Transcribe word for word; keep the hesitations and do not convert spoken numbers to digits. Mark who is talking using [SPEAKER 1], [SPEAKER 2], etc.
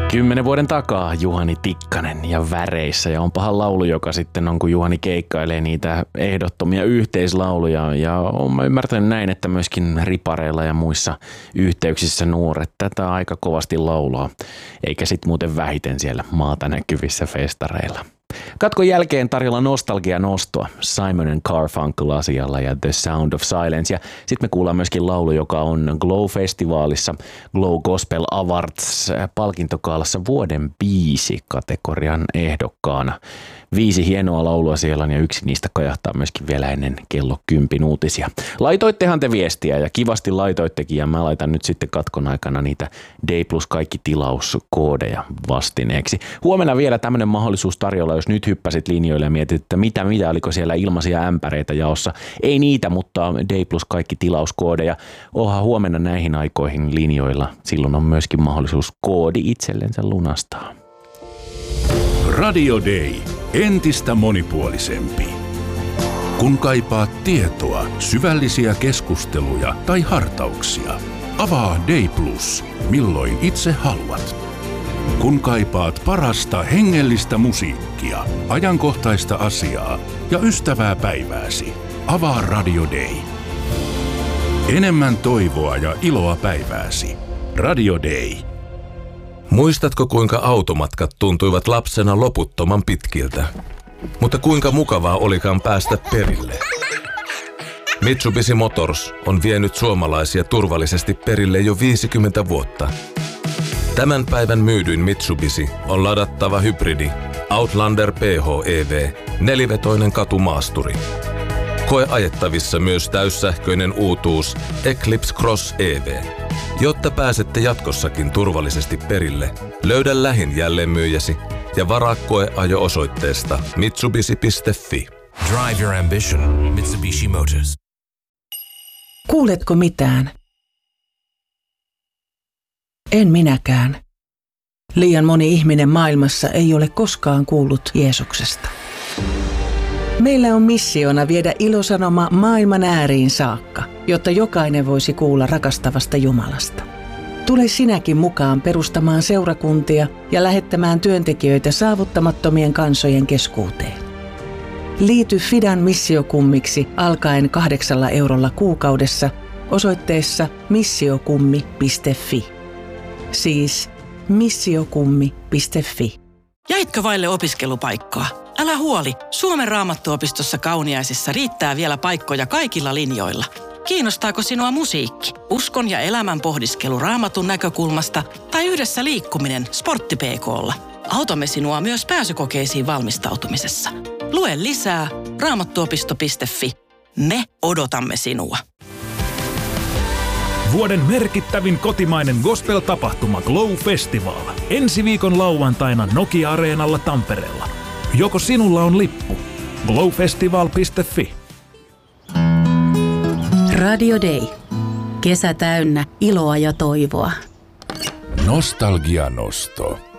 [SPEAKER 1] Kymmenen vuoden takaa Juhani Tikkanen ja Väreissä, ja on paha laulu, joka sitten on, kun Juhani keikkailee niitä ehdottomia yhteislauluja, ja olen ymmärtänyt näin, että myöskin ripareilla ja muissa yhteyksissä nuoret tätä aika kovasti laulaa, eikä sit muuten vähiten siellä maata näkyvissä festareilla. Katkon jälkeen tarjolla nostalgian nostoa Simon and Garfunkel asialla ja The Sound of Silence. Ja sitten me kuullaan myöskin laulu, joka on Glow-festivaalissa Glow Gospel Awards palkintokaalassa vuoden biisi kategorian ehdokkaana. Viisi hienoa laulua siellä on ja yksi niistä kajahtaa myöskin vielä ennen kello kympin uutisia. Laitoittehan te viestiä ja kivasti laitoittekin ja mä laitan nyt sitten katkon aikana niitä D plus kaikki tilauskoodeja vastineeksi. Huomenna vielä tämmöinen mahdollisuus tarjolla, jos nyt hyppäsit linjoille ja mietit, että mitä, mitä, oliko siellä ilmaisia ämpäreitä jaossa. Ei niitä, mutta D plus kaikki tilauskoodeja. Oha huomenna näihin aikoihin linjoilla. Silloin on myöskin mahdollisuus koodi itsellensä lunastaa.
[SPEAKER 2] Radio Day. Entistä monipuolisempi. Kun kaipaat tietoa, syvällisiä keskusteluja tai hartauksia, avaa Day Plus, milloin itse haluat. Kun kaipaat parasta hengellistä musiikkia, ajankohtaista asiaa ja ystävää päivääsi, avaa Radio Day. Enemmän toivoa ja iloa päivääsi. Radio Day.
[SPEAKER 3] Muistatko, kuinka automatkat tuntuivat lapsena loputtoman pitkiltä? Mutta kuinka mukavaa olikaan päästä perille? Mitsubishi Motors on vienyt suomalaisia turvallisesti perille jo viisikymmentä vuotta. Tämän päivän myydyin Mitsubishi on ladattava hybridi Outlander P H E V, nelivetoinen katumaasturi. Koe ajettavissa myös täyssähköinen uutuus Eclipse Cross E V. Jotta pääsette jatkossakin turvallisesti perille, löydä lähin jälleenmyyjäsi ja varaa koeajo osoitteesta mitsubishi piste fi.
[SPEAKER 4] Drive your ambition, Mitsubishi Motors.
[SPEAKER 5] Kuuletko mitään? En minäkään. Liian moni ihminen maailmassa ei ole koskaan kuullut Jeesuksesta. Meillä on missiona viedä ilosanoma maailman ääriin saakka, jotta jokainen voisi kuulla rakastavasta Jumalasta. Tule sinäkin mukaan perustamaan seurakuntia ja lähettämään työntekijöitä saavuttamattomien kansojen keskuuteen. Liity Fidan missiokummiksi alkaen kahdeksalla eurolla kuukaudessa osoitteessa missiokummi piste fi. Siis missiokummi piste fi.
[SPEAKER 6] Jäitkö vaille opiskelupaikkaa? Älä huoli, Suomen Raamattuopistossa Kauniaisissa riittää vielä paikkoja kaikilla linjoilla. Kiinnostaako sinua musiikki, uskon ja elämän pohdiskelu Raamatun näkökulmasta tai yhdessä liikkuminen Sportti P K:lla? Autamme sinua myös pääsykokeisiin valmistautumisessa. Lue lisää raamattuopisto piste fi. Me odotamme sinua.
[SPEAKER 7] Vuoden merkittävin kotimainen gospel-tapahtuma Glow Festival. Ensi viikon lauantaina Nokia-areenalla Tampereella. Joko sinulla on lippu? glow festival piste fi.
[SPEAKER 8] Radio Day. Kesä täynnä iloa ja toivoa.
[SPEAKER 2] Nostalgia nosto.